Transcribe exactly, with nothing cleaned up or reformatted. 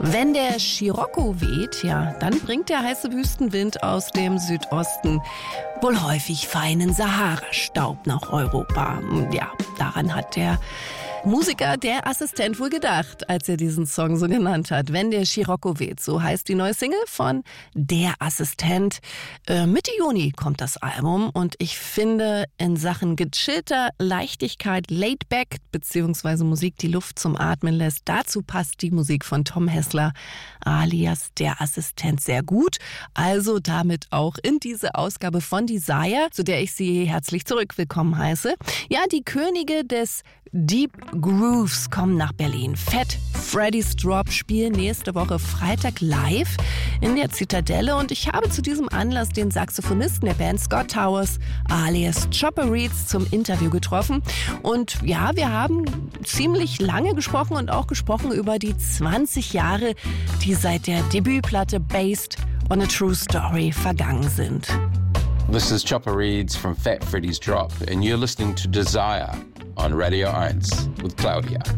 Wenn der Scirocco weht, ja, dann bringt der heiße Wüstenwind aus dem Südosten wohl häufig feinen Sahara-Staub nach Europa. Ja, daran hat der Musiker, der Assistent wohl gedacht, als er diesen Song so genannt hat. Wenn der Scirocco weht, so heißt die neue Single von Der Assistent. Äh, Mitte Juni kommt das Album und ich finde, in Sachen gechillter Leichtigkeit, Laidback, beziehungsweise Musik, die Luft zum Atmen lässt, dazu passt die Musik von Tom Hessler alias Der Assistent sehr gut. Also damit auch in diese Ausgabe von Desire, zu der ich Sie herzlich zurück willkommen heiße. Ja, die Könige des Deep Grooves kommen nach Berlin. Fat Freddy's Drop spielen nächste Woche Freitag live in der Zitadelle und ich habe zu diesem Anlass den Saxophonisten der Band Scott Towers alias Chopper Reeds zum Interview getroffen. Und ja, wir haben ziemlich lange gesprochen und auch gesprochen über die zwanzig Jahre, die seit der Debütplatte Based on a True Story vergangen sind. This is Chopper Reeds from Fat Freddy's Drop and you're listening to Desire on Radio eins with Claudia.